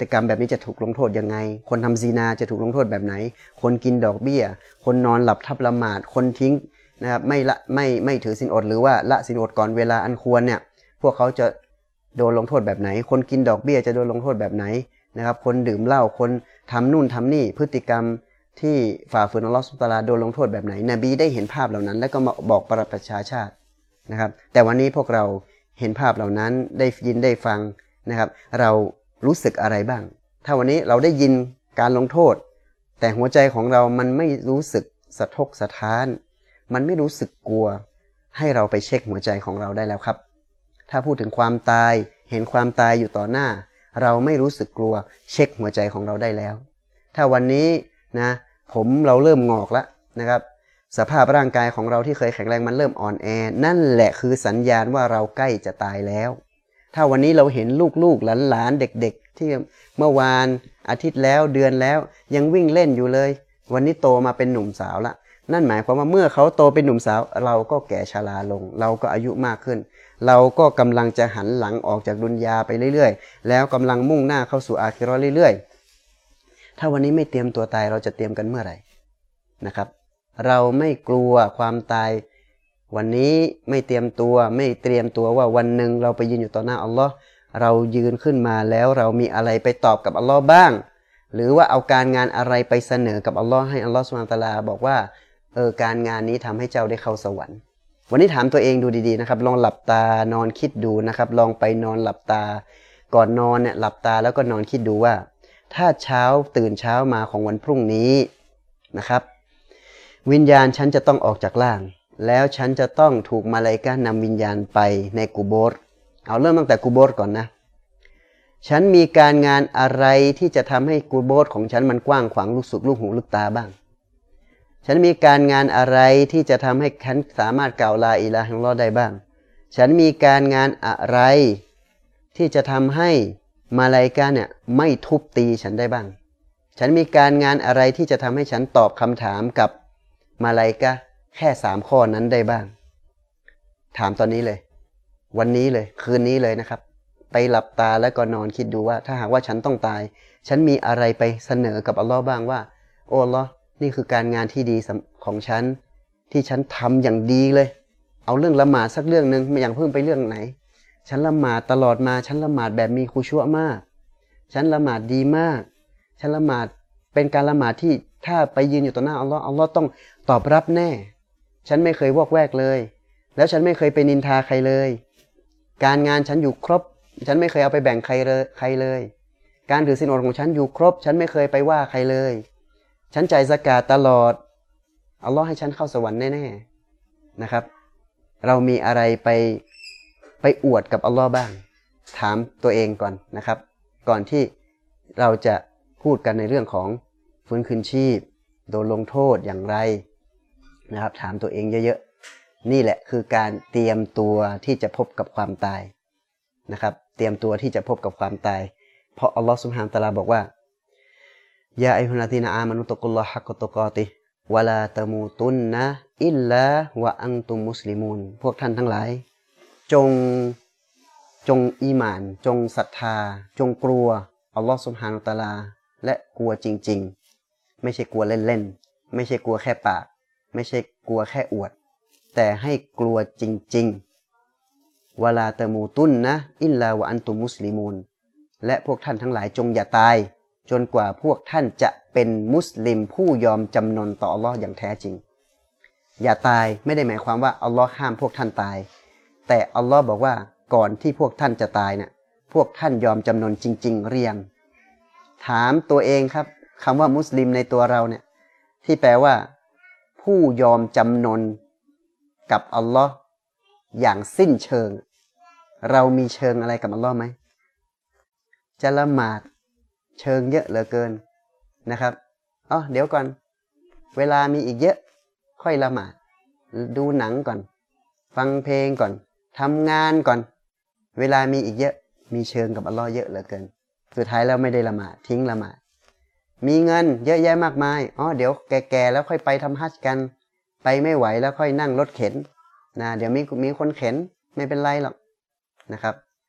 ติกรรมแบบนี้จะถูกลงโทษยังไงคนทำซีนาจะถูกลงโทษแบบไหนคนกินดอกเบี้ยคนนอนหลับทับละหมาดคนทิ้งนะครับไม่ถือศีลอดหรือว่าละศีลอดก่อนเวลาอันควรเนี่ยพวกเขาจะโดนลงโทษแบบไหนคนกินดอกเบี้ยจะโดนลงโทษแบบไหนนะครับคนดื่มเหล้าคนทำนู่นทำนี่พฤติกรรมที่ฝ่าฝืนอัลลอฮฺซุบฮานะฮูวะตะอาลาโดนลงโทษแบบไหนนบีได้เห็นภาพเหล่านั้นแล้วก็มาบอกประชาชาตินะครับแต่วันนี้พวกเราเห็นภาพเหล่านั้นได้ยินได้ฟังนะครับเรารู้สึกอะไรบ้างถ้าวันนี้เราได้ยินการลงโทษแต่หัวใจของเรามันไม่รู้สึกสะทกสะท้านมันไม่รู้สึกกลัวให้เราไปเช็คหัวใจของเราได้แล้วครับถ้าพูดถึงความตายเห็นความตายอยู่ต่อหน้าเราไม่รู้สึกกลัวเช็คหัวใจของเราได้แล้วถ้าวันนี้นะผมเราเริ่มงอกแล้วนะครับสภาพร่างกายของเราที่เคยแข็งแรงมันเริ่มอ่อนแอนั่นแหละคือสัญญาณว่าเราใกล้จะตายแล้วถ้าวันนี้เราเห็นลูกๆหลานๆเด็กๆที่เมื่อวานอาทิตย์แล้วเดือนแล้วยังวิ่งเล่นอยู่เลยวันนี้โตมาเป็นหนุ่มสาวละนั่นหมายความว่าเมื่อเขาโตเป็นหนุ่มสาวเราก็แก่ชราลงเราก็อายุมากขึ้นเราก็กำลังจะหันหลังออกจากดุนยาไปเรื่อยๆแล้วกำลังมุ่งหน้าเข้าสู่อาคิเราะห์เรื่อยๆถ้าวันนี้ไม่เตรียมตัวตายเราจะเตรียมกันเมื่อไหร่นะครับเราไม่กลัวความตายวันนี้ไม่เตรียมตัวว่าวันหนึ่งเราไปยืนอยู่ต่อหน้าอัลลอฮ์เรายืนขึ้นมาแล้วเรามีอะไรไปตอบกับอัลลอฮ์บ้างหรือว่าเอาการงานอะไรไปเสนอกับอัลลอฮ์ให้อัลลอฮ์ซุบฮานะฮูวะตะอาลาบอกว่าการงานนี้ทำให้เจ้าได้เข้าสวรรค์วันนี้ถามตัวเองดูดีๆนะครับลองหลับตานอนคิดดูนะครับลองไปนอนหลับตาก่อนนอนเนี่ยหลับตาแล้วก็นอนคิดดูว่าถ้าตื่นเช้ามาของวันพรุ่งนี้นะครับวิญญาณฉันจะต้องออกจากร่างแล้วฉันจะต้องถูกมาลาอิกะฮ์นำวิญญาณไปในกุโบร์เอาเริ่มตั้งแต่กุโบร์ก่อนนะฉันมีการงานอะไรที่จะทำให้กุโบร์ของฉันมันกว้างขวางลูกสุดลูกหูลูกตาบ้างฉันมีการงานอะไรที่จะทำให้ฉันสามารถกล่าวลาอิลาฮะอิลลัลลอฮ์ได้บ้างฉันมีการงานอะไรที่จะทำให้มาลาอิกะฮ์เนี่ยไม่ทุบตีฉันได้บ้างฉันมีการงานอะไรที่จะทำให้ฉันตอบคำถามกับมาลาอิกะฮ์แค่3ข้อนั้นได้บ้างถามตอนนี้เลยวันนี้เลยคืนนี้เลยนะครับไปหลับตาแล้วก็นอนคิดดูว่าถ้าหากว่าฉันต้องตายฉันมีอะไรไปเสนอกับอัลลอฮ์บ้างว่าโอ้อัลลอฮ์นี่คือการงานที่ดีของฉันที่ฉันทำอย่างดีเลยเอาเรื่องละหมาดสักเรื่องนึงไม่อย่างเพิ่งไปเรื่องไหนฉันละหมาดตลอดมาฉันละหมาดแบบมีคุชัวมากฉันละหมาดดีมากฉันละหมาดเป็นการละหมาดที่ถ้าไปยืนอยู่ต่อหน้าอัลลอฮ์อัลลอฮ์ต้องตอบรับแน่ฉันไม่เคยวอกแวกเลยแล้วฉันไม่เคยไปนินทาใครเลยการงานฉันอยู่ครบฉันไม่เคยเอาไปแบ่งใครเลยการถือศีลอดของฉันอยู่ครบฉันไม่เคยไปว่าใครเลยฉันจ่ายซะกาตตลอดอัลลอฮ์ให้ฉันเข้าสวรรค์แน่ๆนะครับเรามีอะไรไปอวดกับอัลลอฮ์บ้างถามตัวเองก่อนนะครับก่อนที่เราจะพูดกันในเรื่องของฟื้นคืนชีพโดนลงโทษอย่างไรนะครับถามตัวเองเยอะๆนี่แหละคือการเตรียมตัวที่จะพบกับความตายนะครับเตรียมตัวที่จะพบกับความตายเพราะอัลลอฮ์ซุบฮานะฮูวะตะอาลาบอกว่ายาอัยยุฮัลลซีนาอามานุตักุลลอฮะฮักกะตุกอติฮ์วะลาตะมูตุนนะอิลลาวะอันตุมมุสลิมูนพวกท่านทั้งหลายจงอีหม่านจงศรัทธาจงกลัวอัลลอฮ์ซุบฮานะฮูวะตะอาลาและกลัวจริงๆไม่ใช่กลัวเล่นๆไม่ใช่กลัวแค่ปากไม่ใช่กลัวแค่อวดแต่ให้กลัวจริงๆวะลาตะมูตุนนะอิลลาวะอันตุมมุสลิมูนและพวกท่านทั้งหลายจงอย่าตายจนกว่าพวกท่านจะเป็นมุสลิมผู้ยอมจำนนต่ออัลลอฮ์อย่างแท้จริงอย่าตายไม่ได้หมายความว่าอัลลอฮ์ห้ามพวกท่านตายแต่อัลลอฮ์บอกว่าก่อนที่พวกท่านจะตายเนี่ยพวกท่านยอมจำนนจริงๆหรือยังถามตัวเองครับคำว่ามุสลิมในตัวเราเนี่ยที่แปลว่าผู้ยอมจำนนกับอัลลอฮ์อย่างสิ้นเชิงเรามีเชิงอะไรกับอัลลอฮ์ไหมจะละหมาดเชิงเยอะเหลือเกินนะครับเดี๋ยวก่อนเวลามีอีกเยอะค่อยละหมาดดูหนังก่อนฟังเพลงก่อนทำงานก่อนเวลามีอีกเยอะมีเชิงกับอัลลอฮ์เยอะเหลือเกินสุดท้ายแล้วไม่ได้ละหมาดทิ้งละหมาดมีเงินเยอะแยะมากมายเดี๋ยวแก่ๆแล้วค่อยไปทำฮัจญ์กันไปไม่ไหวแล้วค่อยนั่งรถเข็นนะเดี๋ยวมีคนเข็นไม่เป็นไรหรอกนะครับ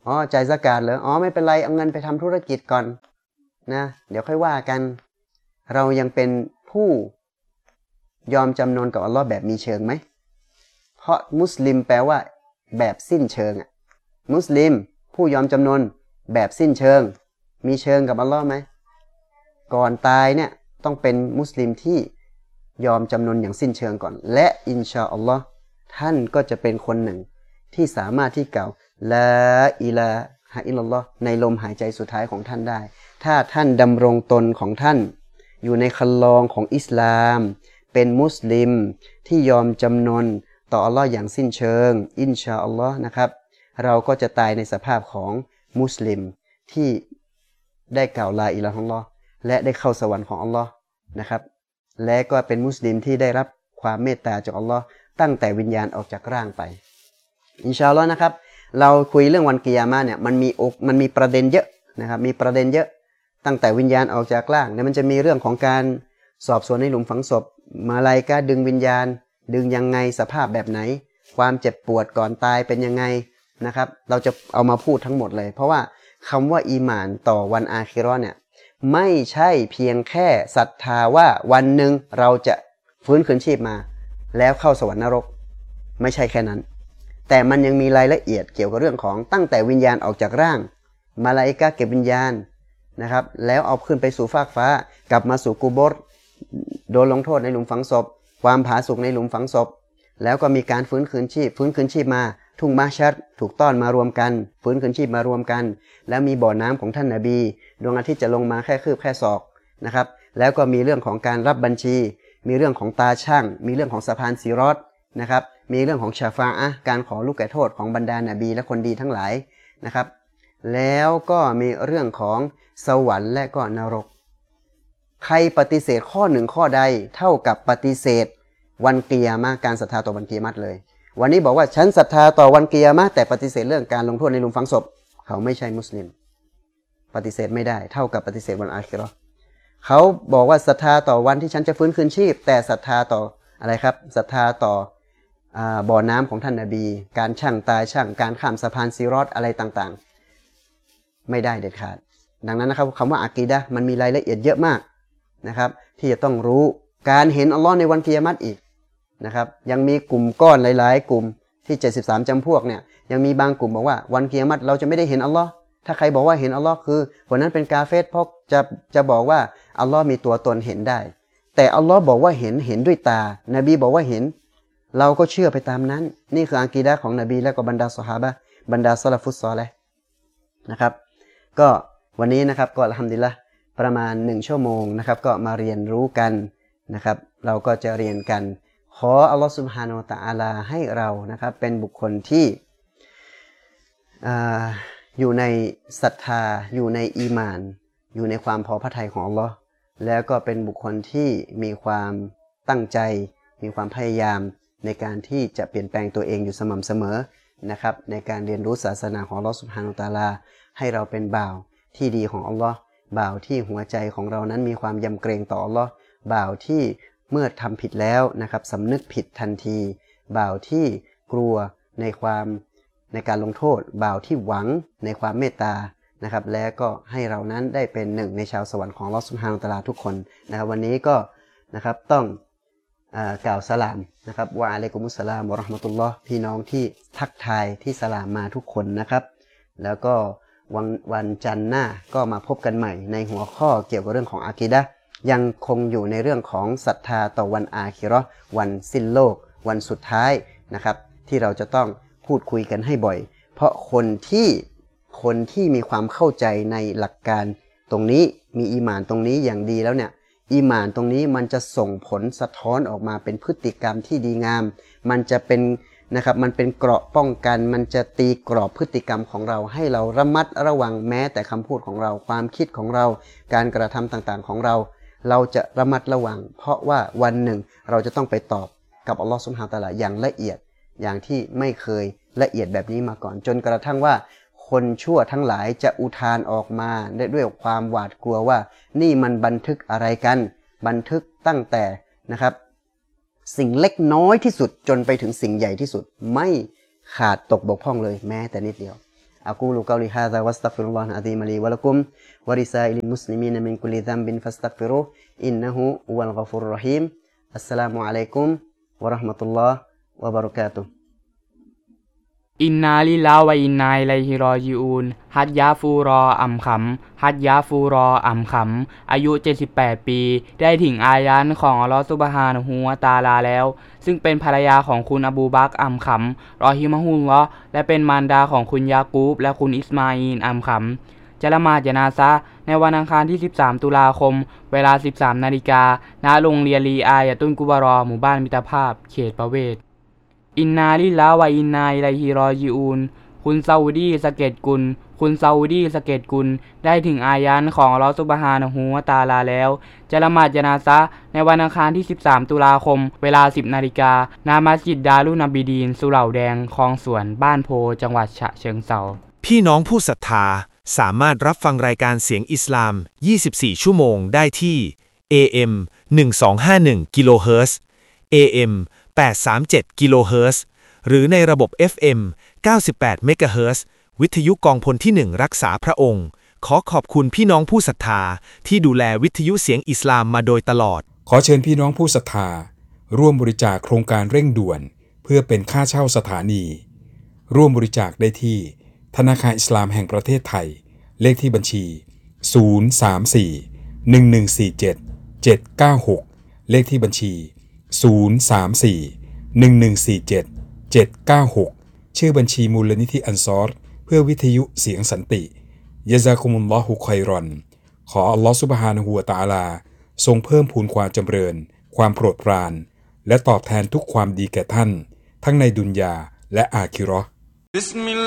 อ๋อจ่ายซะกาตเหรออ๋อไม่เป็นไรเอาเงินไปทำธุรกิจก่อนนะเดี๋ยวค่อยว่ากันเรายังเป็นผู้ยอมจำนนกับอัลลอฮ์แบบมีเชิงไหมเพราะมุสลิมแปลว่าแบบสิ้นเชิงอ่ะมุสลิมผู้ยอมจำนนแบบสิ้นเชิงมีเชิงกับอัลลอฮ์ไหมก่อนตายเนี่ยต้องเป็นมุสลิมที่ยอมจำนนอย่างสิ้นเชิงก่อนและอินชาอัลลอฮ์ท่านก็จะเป็นคนหนึ่งที่สามารถที่กล่าวลาอิลาฮะอิลลัลลอฮ์ในลมหายใจสุดท้ายของท่านได้ถ้าท่านดำรงตนของท่านอยู่ในคัลลองของอิสลามเป็นมุสลิมที่ยอมจำนนต่ออัลลอฮ์อย่างสิ้นเชิงอินชาอัลลอฮ์นะครับเราก็จะตายในสภาพของมุสลิมที่ได้กล่าวลาอิลาฮ์อัลลอฮ์และได้เข้าสวรรค์ของอัลลอฮ์นะครับและก็เป็นมุสลิมที่ได้รับความเมตตาจากอัลลอฮ์ตั้งแต่วิญญาณออกจากร่างไปอินชาอัลลอฮ์นะครับเราคุยเรื่องวันกิยามะห์เนี่ยมันมีประเด็นเยอะนะครับมีประเด็นเยอะตั้งแต่วิญญาณออกจากร่างเนี่ยมันจะมีเรื่องของการสอบสวนในหลุมฝังศพมาลาอิกะฮ์ดึงวิญญาณดึงยังไงสภาพแบบไหนความเจ็บปวดก่อนตายเป็นยังไงนะครับเราจะเอามาพูดทั้งหมดเลยเพราะว่าคำว่าอีหม่านต่อวันอาคิเราะห์เนี่ยไม่ใช่เพียงแค่ศรัทธาว่าวันหนึ่งเราจะฟื้นคืนชีพมาแล้วเข้าสวรรค์นรกไม่ใช่แค่นั้นแต่มันยังมีรายละเอียดเกี่ยวกับเรื่องของตั้งแต่วิญญาณออกจากร่างมาลาอิกะฮ์เก็บวิญญาณนะครับแล้วเอาขึ้นไปสู่ฟากฟ้ากลับมาสู่กุโบรโดนลงโทษในหลุมฝังศพความผาสุกในหลุมฝังศพแล้วก็มีการฟื้นคืนชีพมาทุ่งมาชัดถูกต้อนมารวมกันฟื้นคืนชีพมารวมกันแล้วมีบ่อน้ำของท่านนบีดวงอาทิตย์จะลงมาแค่คืบแค่ศอกนะครับแล้วก็มีเรื่องของการรับบัญชีมีเรื่องของตาช่างมีเรื่องของสะพานซีรอตนะครับมีเรื่องของชาฟาอะห์การขอลูกแก่โทษของบรรดานบีและคนดีทั้งหลายนะครับแล้วก็มีเรื่องของสวรรค์และก็นรกใครปฏิเสธข้อหนึ่งข้อใดเท่ากับปฏิเสธวันกิยามะห์การศรัทธาต่อวันกิยามะห์เลยวันนี้บอกว่าฉันศรัทธาต่อวันกิยามะห์แต่ปฏิเสธเรื่องการลงโทษในหลุมฝังศพเขาไม่ใช่มุสลิมปฏิเสธไม่ได้เท่ากับปฏิเสธวันอาคิเราะห์เขาบอกว่าศรัทธาต่อวันที่ฉันจะฟื้นคืนชีพแต่ศรัทธาต่ออะไรครับศรัทธาต่อบ่อน้ำของท่านนบีการชั่งตายชั่งการข้ามสะพานซีรอตอะไรต่างๆไม่ได้เด็ดขาดดังนั้นนะครับคำว่าอากีดะห์มันมีรายละเอียดเยอะมากนะครับที่จะต้องรู้การเห็นอัลลอฮ์ในวันกิยามะห์อีกนะครับยังมีกลุ่มก้อนหลายๆกลุ่มที่73จำพวกเนี่ยยังมีบางกลุ่มบอกว่าวันกิยามะห์เราจะไม่ได้เห็นอัลลอฮ์ถ้าใครบอกว่าเห็นอัลลอฮ์คือคนนั้นเป็นกาเฟรเพราะจะบอกว่าอัลลอฮ์มีตัวตนเห็นได้แต่อัลลอฮ์บอกว่าเห็นด้วยตานบีบอกว่าเห็นเราก็เชื่อไปตามนั้นนี่คืออากีดะห์ของนบีและก็บรรดาซอฮาบะห์บรรดาซอลาฟุสซอลิห์นะครับก็วันนี้นะครับก็อัลฮัมดุลิลละห์ประมาณ1ชั่วโมงนะครับก็มาเรียนรู้กันนะครับเราก็จะเรียนกันขออัลลอฮฺซุบฮานะฮูวะตะอาลาให้เรานะครับเป็นบุคคลที่อยู่ในศรัทธาอยู่ในอีหม่านอยู่ในความพอพระทัยของอัลลอฮ์แล้วก็เป็นบุคคลที่มีความตั้งใจมีความพยายามในการที่จะเปลี่ยนแปลงตัวเองอยู่สม่ำเสมอนะครับในการเรียนรู้ศาสนาของอัลลอฮ์ซุบฮานะฮูวะตะอาลาให้เราเป็นบ่าวที่ดีของอัลลอฮ์บ่าวที่หัวใจของเรานั้นมีความยำเกรงต่ออัลลอฮ์บ่าวที่เมื่อทำผิดแล้วนะครับสำนึกผิดทันทีบ่าวที่กลัวในการลงโทษบ่าวที่หวังในความเมตตานะครับและก็ให้เรานั้นได้เป็นหนึ่งในชาวสวรรค์ของอัลเลาะห์ซุบฮานะฮูวะตะอาลาทุกคนนะครับวันนี้ก็นะครับต้องกล่าวสลามนะครับวะอะลัยกุมุสสลามวะเราะห์มะตุลลอฮ์พี่น้องที่ทักทายที่สลามมาทุกคนนะครับแล้วก็วันจันทร์หน้าก็มาพบกันใหม่ในหัวข้อเกี่ยวกับเรื่องของอากีดะห์ยังคงอยู่ในเรื่องของศรัทธาต่อวันอาคิเราะห์วันสิ้นโลกวันสุดท้ายนะครับที่เราจะต้องพูดคุยกันให้บ่อยเพราะคนที่มีความเข้าใจในหลักการตรงนี้มีอีหม่านตรงนี้อย่างดีแล้วเนี่ยอีหม่านตรงนี้มันจะส่งผลสะท้อนออกมาเป็นพฤติกรรมที่ดีงามมันจะเป็นนะครับมันเป็นเกราะป้องกันมันจะตีกรอบพฤติกรรมของเราให้เราระมัดระวังแม้แต่คำพูดของเราความคิดของเราการกระทำต่างๆของเราจะระมัดระวังเพราะว่าวันหนึ่งเราจะต้องไปตอบกับอัลลอฮฺซุบฮานะฮูวะตะอาลาอย่างละเอียดอย่างที่ไม่เคยละเอียดแบบนี้มาก่อนจนกระทั่งว่าคนชั่วทั้งหลายจะอุทานออกมาด้วยความหวาดกลัวว่านี่มันบันทึกอะไรกันบันทึกตั้งแต่นะครับสิ่งเล็กน้อยที่สุดจนไปถึงสิ่งใหญ่ที่สุดไม่ขาดตกบกพร่องเลยแม้แต่นิดเดียว أقول قولي هذا واستغفر الله العظيم لي ولكم ولسائر المسلمين من كل ذنب فاستغفروه إنه هو الغفور الرحيم السلام عليكم ورحمة الله وبركاته อินนาลิลลาฮ์วะอินนาอิลัยฮิรอญิอูนฮัจญาฟูรออัมขำฮัจญาฟูรออัมขำอายุ78ปีได้ถึงอายันของอัลเลาะห์ซุบฮานะฮูวะตะอาลาแล้วซึ่งเป็นภรรยาของคุณอบูบักรอัมขำรอฮิมะฮุลลอฮ์และเป็นมารดาของคุณยากูบและคุณอิสมาอีลอัมขำจะละหมาดญะนาซะห์ในวันอังคารที่13ตุลาคมเวลา 13 นาฬิกาณโรงเรียนลีอายะตุนกุบารอหมู่บ้านมิตรภาพเขตประเวศอินนาลิลลาฮ์วะอินนาอิลัยฮิรอญิอูนคุณซาอุดีสะเก็ดกุลคุณซาอุดีสะเก็ดกุลได้ถึงอายันของอัลเลาะห์ซุบฮานะฮูวะตะอาลาแล้วจะละหมาดญะนาซะห์ในวันอังคารที่13ตุลาคมเวลา 10 นาฬิกาณมัสยิดดารุนบีดีนสุเหร่าแดงคลองสวนบ้านโพจังหวัดฉะเชิงเทราพี่น้องผู้ศรัทธาสามารถรับฟังรายการเสียงอิสลาม24ชั่วโมงได้ที่ AM 1251กิโลเฮิรตซ์ AM 837กิโลเฮิรตซ์หรือในระบบ FM 98เมกะเฮิรตซ์วิทยุกองพลที่1รักษาพระองค์ขอขอบคุณพี่น้องผู้ศรัทธาที่ดูแลวิทยุเสียงอิสลามมาโดยตลอดขอเชิญพี่น้องผู้ศรัทธาร่วมบริจาคโครงการเร่งด่วนเพื่อเป็นค่าเช่าสถานีร่วมบริจาคได้ที่ธนาคารอิสลามแห่งประเทศไทยเลขที่บัญชี034-1147-796เลขที่บัญชี034-1147-796ชื่อบัญชีมูลนิธิอันซอรเพื่อวิทยุเสียงสันติยะซากุมุลลอฮุค็อยรอนขออัลลอฮฺซุบฮานะฮูวะตะอาลาทรงเพิ่มพูนความจำเริญความโปรดปรานและตอบแทนทุกความดีแก่ท่านทั้งในดุนยาและอาคิเราะห์